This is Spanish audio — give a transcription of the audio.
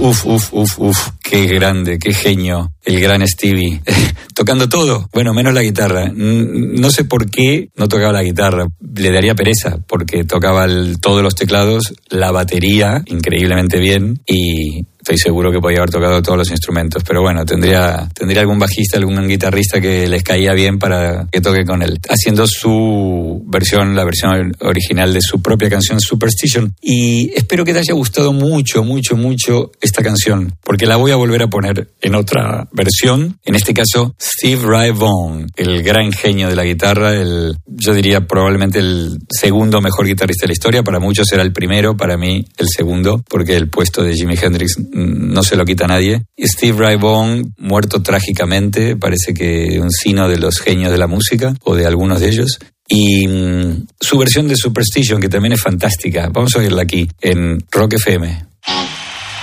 Qué grande, qué genio. El gran Stevie. Tocando todo. Bueno, menos la guitarra. No sé por qué no tocaba la guitarra. Le daría pereza, porque tocaba todos los teclados, la batería increíblemente bien y estoy seguro que podía haber tocado todos los instrumentos. Pero bueno, tendría algún bajista, algún guitarrista que les caía bien para que toque con él. Haciendo su versión, la versión original de su propia canción Superstition. Y espero que te haya gustado mucho esta canción, porque la voy a volver a poner en otra versión. En este caso, Steve Ray Vaughan, el gran genio de la guitarra, yo diría probablemente el segundo mejor guitarrista de la historia. Para muchos era el primero, para mí el segundo, porque el puesto de Jimi Hendrix no se lo quita nadie. Y Steve Ray Vaughan, muerto trágicamente, parece que un signo de los genios de la música, o de algunos de ellos. Y su versión de Superstition, que también es fantástica. Vamos a oírla aquí, en Rock FM.